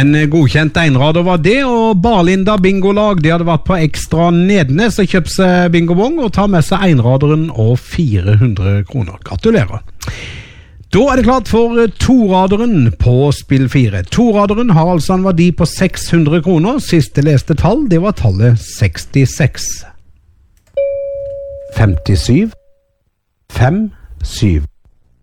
En godkjent einrader var det, og Barlinda bingolag de hadde vært på ekstra Nednes og kjøpt seg bingobong og tar med seg einraderen og 400 kroner. Gratulerer. Da er det klart for toraderen på spill 4. Toraderen har altså en verdi på 600 kroner. Siste leste tall, det var tallet 66. 57 57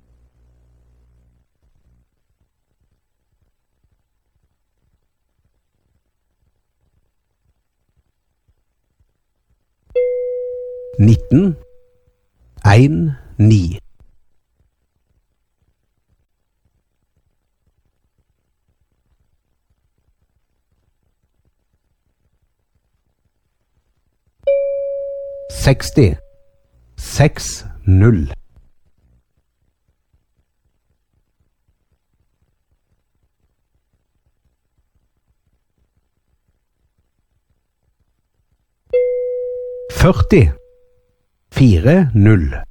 19 1 9 60 6 0 40 4 0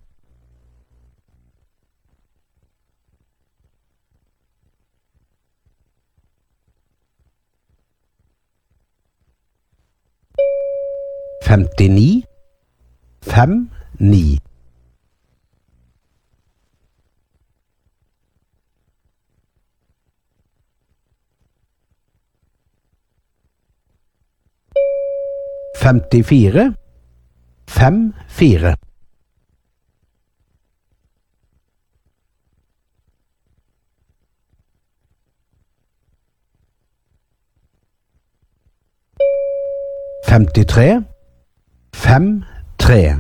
59 5 9 54 5 4 53 5 3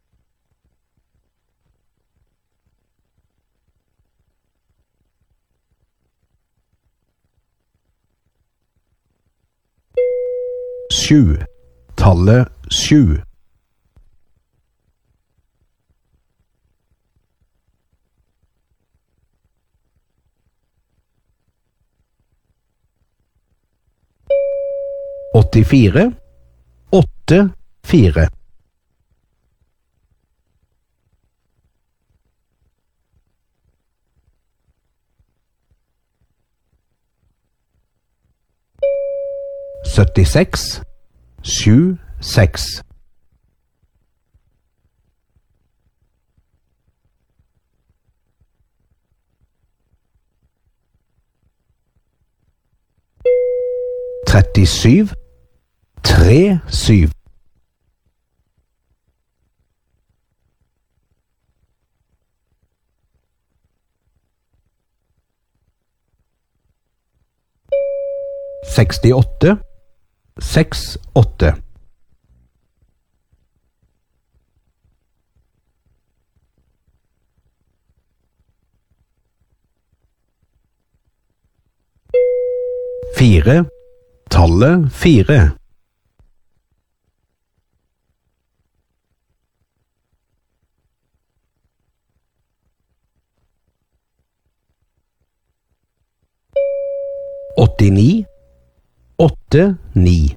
7 tallet 7 84 8 4 76 7 6 37 3 7 68 6 8 4 tallet 4 89 8 9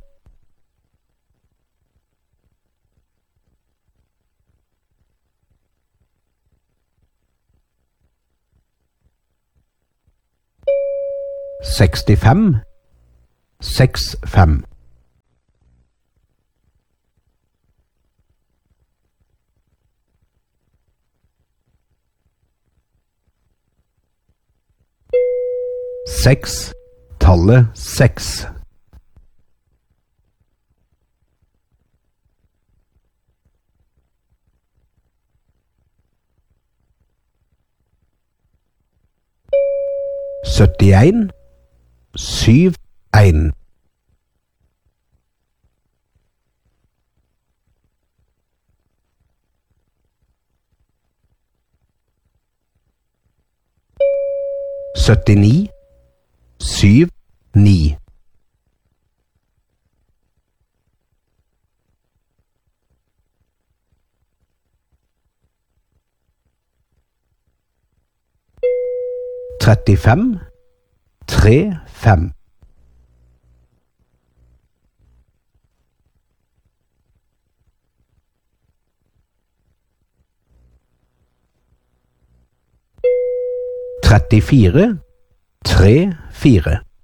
65 6 5 6 tallet 6 71 7 1 79 7 9 35 3 5 34 3 4